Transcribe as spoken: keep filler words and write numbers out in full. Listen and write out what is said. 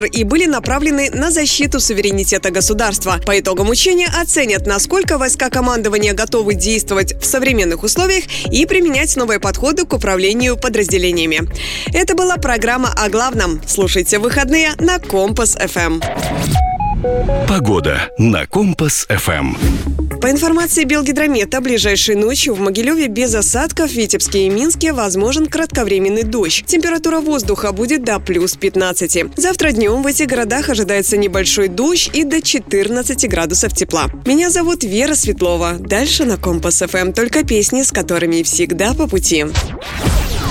и были направлены на защиту суверенитета государства. По итогам учения оценят, насколько войска командования готовы действовать в современных условиях и применять новые подходы к управлению подразделениями. Это была программа о главном. Слушайте в выходные на Компас-эф эм. Погода на Компас-эф эм. По информации Белгидромета, ближайшей ночью в Могилеве без осадков, в Витебске и Минске возможен кратковременный дождь. Температура воздуха будет до плюс пятнадцати. Завтра днем в этих городах ожидается небольшой дождь и до четырнадцати градусов тепла. Меня зовут Вера Светлова. Дальше на Компас-эф эм только песни, с которыми всегда по пути.